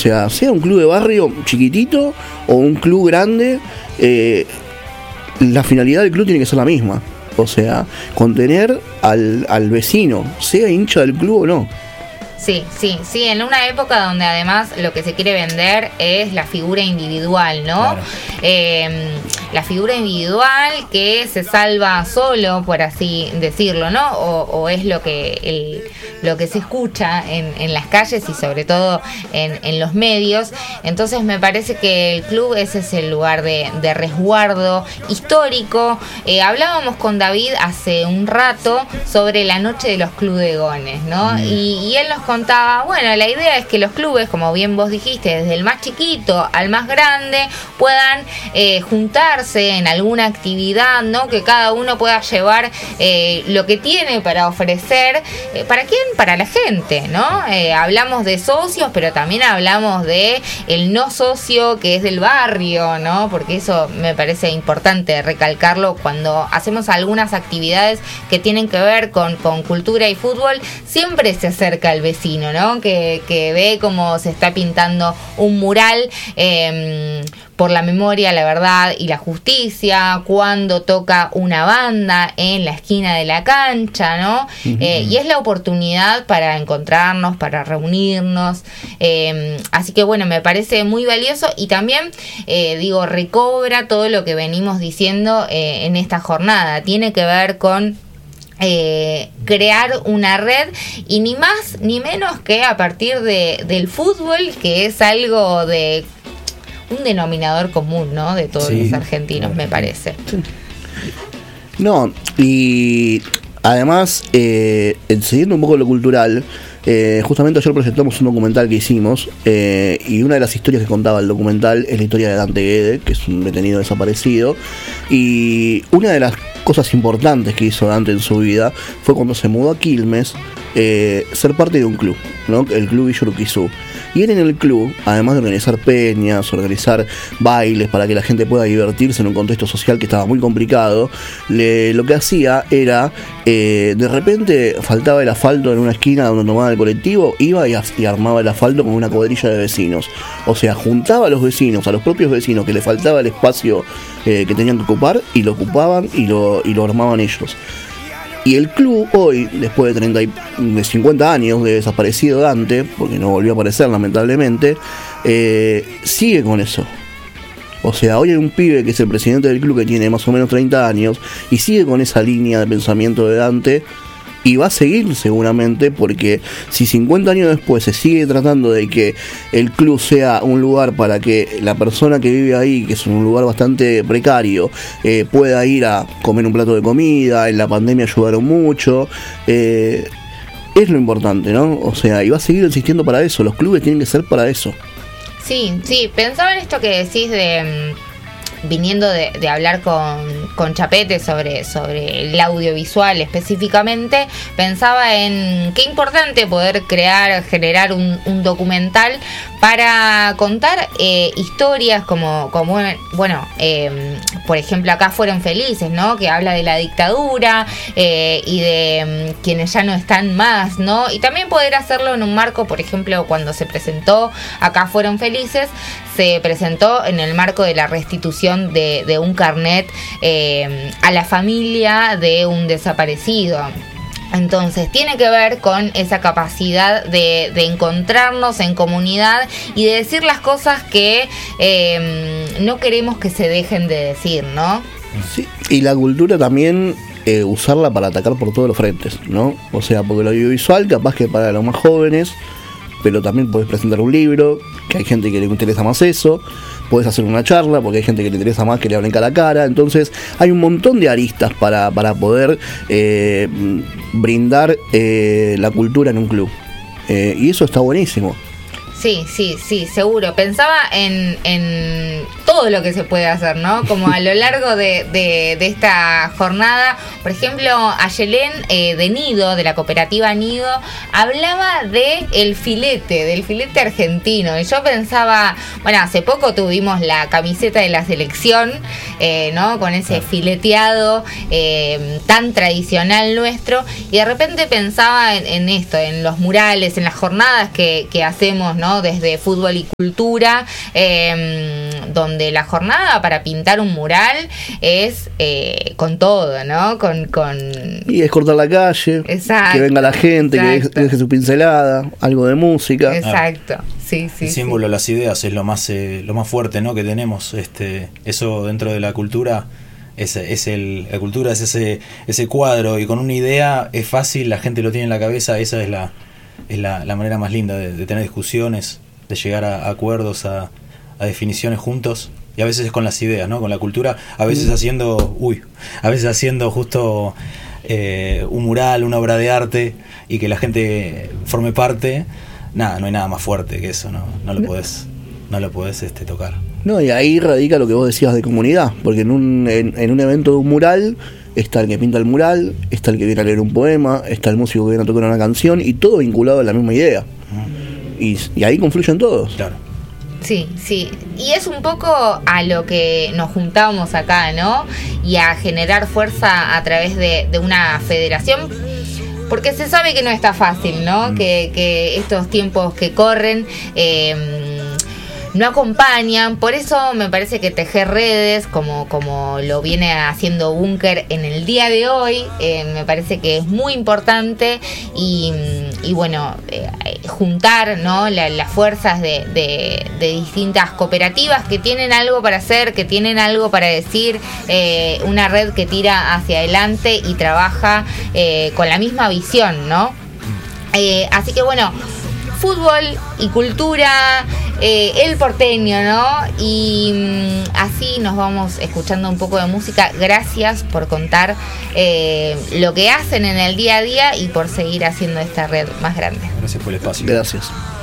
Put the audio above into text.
sea un club de barrio chiquitito o un club grande, la finalidad del club tiene que ser la misma. O sea, contener al vecino, sea hincha del club o no. Sí, en una época donde además lo que se quiere vender es la figura individual, ¿no? Claro. La figura individual que se salva solo, por así decirlo, ¿no? O es lo que se escucha en las calles y sobre todo en los medios. Entonces me parece que el club ese es el lugar de resguardo histórico. Hablábamos con David hace un rato sobre la noche de los clubegones, ¿no? Y él nos contaba, bueno, la idea es que los clubes, como bien vos dijiste, desde el más chiquito al más grande, puedan juntarse en alguna actividad, ¿no? Que cada uno pueda llevar lo que tiene para ofrecer. ¿Para quién? Para la gente, ¿no? Hablamos de socios, pero también hablamos de el no socio que es del barrio, ¿no? Porque eso me parece importante recalcarlo cuando hacemos algunas actividades que tienen que ver con cultura y fútbol. Siempre se acerca al vecino, ¿no? Que ve cómo se está pintando un mural por la memoria, la verdad y la justicia, cuando toca una banda en la esquina de la cancha, ¿no? Y es la oportunidad para encontrarnos, para reunirnos, así que bueno, me parece muy valioso y también, recobra todo lo que venimos diciendo en esta jornada. Tiene que ver con crear una red y ni más ni menos que a partir del fútbol, que es algo de un denominador común, ¿no? De todos los argentinos, me parece. Sí. No, y además, siguiendo un poco lo cultural, justamente ayer presentamos un documental que hicimos, y una de las historias que contaba el documental es la historia de Dante Guede, que es un detenido desaparecido, y una de las cosas importantes que hizo Dante en su vida fue cuando se mudó a Quilmes, ser parte de un club, ¿no? El club Villurquizú. Y él en el club, además de organizar peñas, organizar bailes para que la gente pueda divertirse en un contexto social que estaba muy complicado, lo que hacía era, de repente faltaba el asfalto en una esquina donde tomaba el colectivo, iba y armaba el asfalto con una cuadrilla de vecinos. O sea, juntaba a los vecinos, a los propios vecinos que le faltaba el espacio que tenían que ocupar, y lo ocupaban y lo armaban ellos. Y el club hoy, después de 50 años de desaparecido Dante, porque no volvió a aparecer lamentablemente, sigue con eso. O sea, hoy hay un pibe que es el presidente del club que tiene más o menos 30 años y sigue con esa línea de pensamiento de Dante. Y va a seguir seguramente, porque si 50 años después se sigue tratando de que el club sea un lugar para que la persona que vive ahí, que es un lugar bastante precario, pueda ir a comer un plato de comida, en la pandemia ayudaron mucho, es lo importante, ¿no? O sea, y va a seguir existiendo para eso, los clubes tienen que ser para eso. Sí, pensaba en esto que decís viniendo de hablar con Chapete sobre el audiovisual específicamente, pensaba en qué importante poder generar un documental para contar historias como por ejemplo, Acá Fueron Felices, ¿no? Que habla de la dictadura y de quienes ya no están más, ¿no? Y también poder hacerlo en un marco, por ejemplo, cuando se presentó Acá Fueron Felices, se presentó en el marco de la restitución de un carnet a la familia de un desaparecido. Entonces tiene que ver con esa capacidad de encontrarnos en comunidad y de decir las cosas que no queremos que se dejen de decir, ¿no? Sí, y la cultura también, usarla para atacar por todos los frentes, ¿no? O sea, porque lo audiovisual capaz que para los más jóvenes, pero también podés presentar un libro, que hay gente que le interesa más eso, podés hacer una charla, porque hay gente que le interesa más que le hablen cara a cara. Entonces hay un montón de aristas para poder brindar la cultura en un club, y eso está buenísimo. Sí, seguro. Pensaba en todo lo que se puede hacer, ¿no? Como a lo largo de esta jornada, por ejemplo, Ayelén de Nido, de la cooperativa Nido, hablaba del filete argentino. Y yo pensaba, bueno, hace poco tuvimos la camiseta de la selección, ¿no? Con ese fileteado tan tradicional nuestro, y de repente pensaba en esto, en los murales, en las jornadas que hacemos, ¿no? Desde Fútbol y Cultura, donde la jornada para pintar un mural es con todo, ¿no? Y es cortar la calle, exacto, que venga la gente, exacto, que deje su pincelada, algo de música. Exacto, sí. El símbolo, las ideas es lo más fuerte, ¿no? Que tenemos, eso dentro de la cultura. La cultura es ese cuadro, y con una idea es fácil, la gente lo tiene en la cabeza. Esa es la manera más linda de tener discusiones, de llegar a acuerdos, a definiciones juntos, y a veces es con las ideas, ¿no? Con la cultura, a veces haciendo justo un mural, una obra de arte, y que la gente forme parte. No hay nada más fuerte que eso, no lo podés tocar. No, y ahí radica lo que vos decías de comunidad, porque en un evento de un mural está el que pinta el mural, está el que viene a leer un poema, está el músico que viene a tocar una canción, y todo vinculado a la misma idea. Y ahí confluyen todos. Claro. Sí. Y es un poco a lo que nos juntamos acá, ¿no? Y a generar fuerza a través de una federación. Porque se sabe que no está fácil, ¿no? Que estos tiempos que corren no acompañan. Por eso me parece que tejer redes, como lo viene haciendo Búnker en el día de hoy, me parece que es muy importante. Y bueno, juntar, ¿no? Las fuerzas de distintas cooperativas que tienen algo para hacer, que tienen algo para decir, una red que tira hacia adelante y trabaja con la misma visión, ¿no? Así que bueno, fútbol y cultura, el porteño, ¿no? Y así nos vamos escuchando un poco de música. Gracias por contar lo que hacen en el día a día y por seguir haciendo esta red más grande. Gracias por el espacio. Gracias.